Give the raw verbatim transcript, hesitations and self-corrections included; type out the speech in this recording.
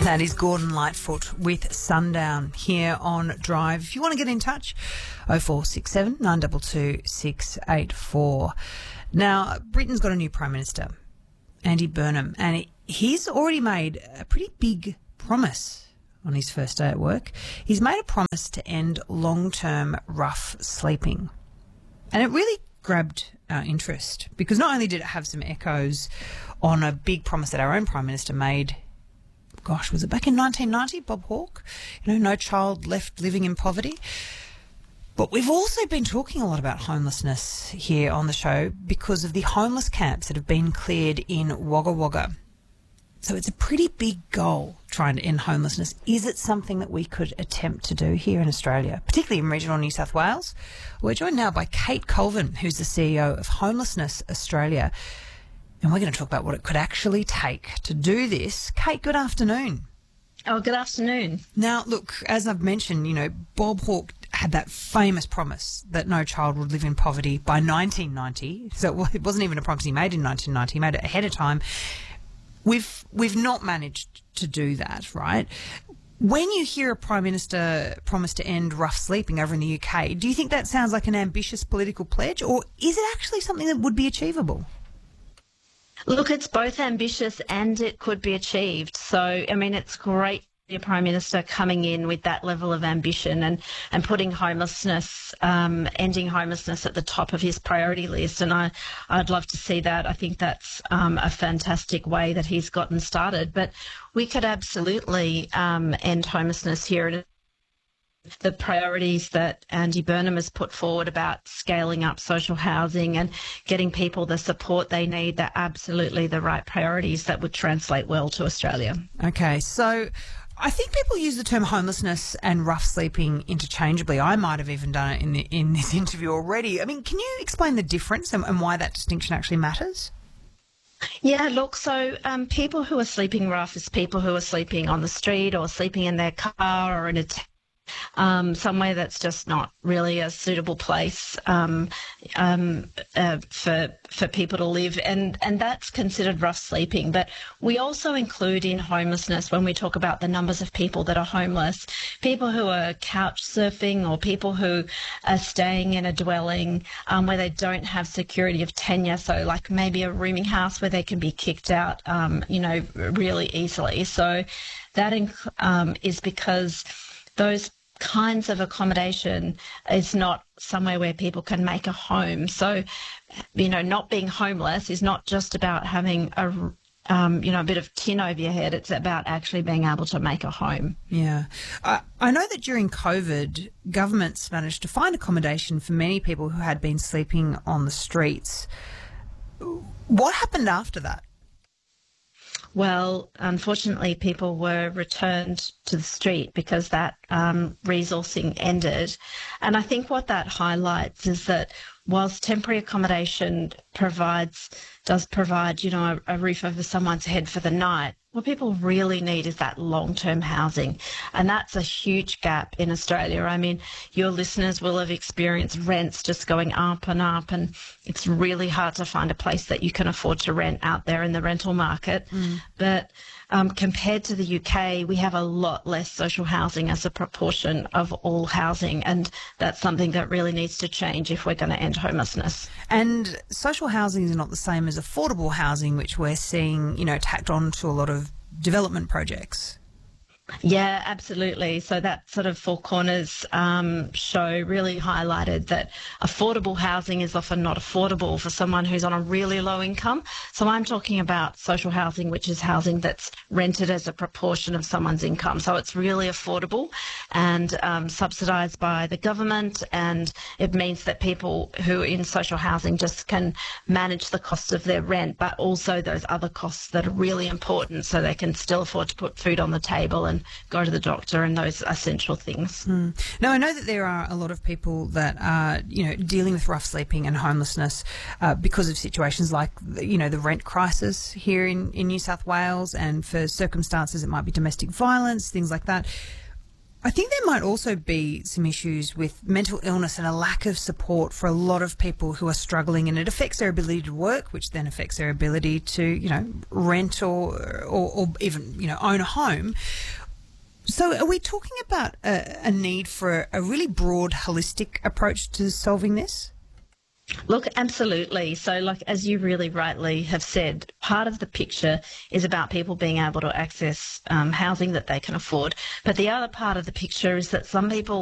That is Gordon Lightfoot with Sundown here on Drive. If you want to get in touch, oh four six seven, nine two two, six eight four. Now, Britain's got a new Prime Minister, Andy Burnham, and he's already made a pretty big promise on his first day at work. He's made a promise to end long-term rough sleeping. And it really grabbed our interest because not only did it have some echoes on a big promise that our own Prime Minister made, gosh, was it back in nineteen ninety, Bob Hawke? You know, no child left living in poverty. But we've also been talking a lot about homelessness here on the show because of the homeless camps that have been cleared in Wagga Wagga. So it's a pretty big goal trying to end homelessness. Is it something that we could attempt to do here in Australia, particularly in regional New South Wales? We're joined now by Kate Colvin, who's the C E O of Homelessness Australia. And we're going to talk about what it could actually take to do this. Kate, good afternoon. Oh, good afternoon. Now, look, as I've mentioned, you know, Bob Hawke had that famous promise that no child would live in poverty by nineteen ninety. So it wasn't even a promise he made in nineteen ninety. He made it ahead of time. We've we've not managed to do that, right? When you hear a Prime Minister promise to end rough sleeping over in the U K, do you think that sounds like an ambitious political pledge, or is it actually something that would be achievable? Look, it's both ambitious and it could be achieved. So, I mean, it's great the Prime Minister coming in with that level of ambition and, and putting homelessness, um, ending homelessness at the top of his priority list. And I, I'd love to see that. I think that's um, a fantastic way that he's gotten started. But we could absolutely um, end homelessness here at the priorities that Andy Burnham has put forward about scaling up social housing and getting people the support they need. They're absolutely the right priorities that would translate well to Australia. Okay, so I think people use the term homelessness and rough sleeping interchangeably. I might have even done it in the, in this interview already. I mean, can you explain the difference and, and why that distinction actually matters? Yeah, look, so um, people who are sleeping rough is people who are sleeping on the street or sleeping in their car or in a tent. Um, somewhere that's just not really a suitable place um, um, uh, for for people to live, and and that's considered rough sleeping. But we also include in homelessness, when we talk about the numbers of people that are homeless, people who are couch surfing or people who are staying in a dwelling um, where they don't have security of tenure. So like maybe a rooming house where they can be kicked out, um, you know, really easily. So that inc- um, is because those kinds of accommodation is not somewhere where people can make a home. So, you know, not being homeless is not just about having a, um, you know, a bit of tin over your head. It's about actually being able to make a home. Yeah. I, I know that during COVID, governments managed to find accommodation for many people who had been sleeping on the streets. What happened after that? Well, unfortunately, people were returned to the street because that um, resourcing ended. And I think what that highlights is that whilst temporary accommodation provides, does provide, you know, a, a roof over someone's head for the night, what people really need is that long-term housing. And that's a huge gap in Australia. I mean, your listeners will have experienced rents just going up and up, and it's really hard to find a place that you can afford to rent out there in the rental market. Mm. But um, compared to the U K, we have a lot less social housing as a proportion of all housing, and that's something that really needs to change if we're going to end homelessness. And social housing is not the same as affordable housing, which we're seeing, you know, tacked on to a lot of development projects. Yeah, absolutely. So that sort of Four Corners um, show really highlighted that affordable housing is often not affordable for someone who's on a really low income. So I'm talking about social housing, which is housing that's rented as a proportion of someone's income. So it's really affordable and um, subsidised by the government, and it means that people who are in social housing just can manage the costs of their rent, but also those other costs that are really important so they can still afford to put food on the table and go to the doctor and those essential things. Mm. Now, I know that there are a lot of people that are, you know, dealing with rough sleeping and homelessness uh, because of situations like, you know, the rent crisis here in, in New South Wales, and for circumstances it might be domestic violence, things like that. I think there might also be some issues with mental illness and a lack of support for a lot of people who are struggling, and it affects their ability to work, which then affects their ability to, you know, rent or or, or even, you know, own a home. So are we talking about a, a need for a really broad, holistic approach to solving this? Look, absolutely. So, like, as you really rightly have said, part of the picture is about people being able to access um, housing that they can afford. But the other part of the picture is that some people